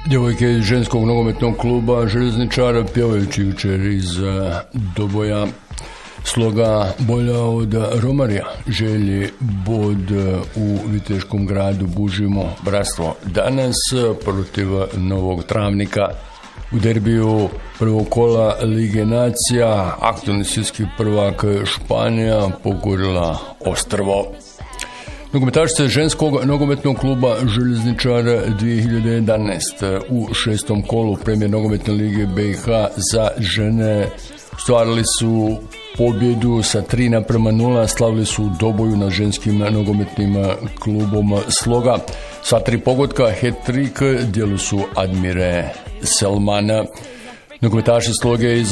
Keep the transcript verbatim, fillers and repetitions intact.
Djevojke iz ženskog nogometnog kluba Željezničara pjevajući jučer iz Doboja sloga bolja od Romarija, želji bod u viteškom gradu Bužimo bratstvo danas protiv Novog Travnika u derbiju prvog kola Lige nacija. Aktualni svjetski prvak Španija pokorila ostrvo. Nogometašice ženskog nogometnog kluba Željezničar dvije hiljade jedanaeste u šestom kolu Premijer nogometne lige B i H za žene ostvarili su pobjedu sa tri naprema nula, slavili su u Doboju na ženskim nogometnim klubom Sloga. Sva tri pogotka, hat-trick, dijelu su Admire Selmana. Nogometaši Sloge iz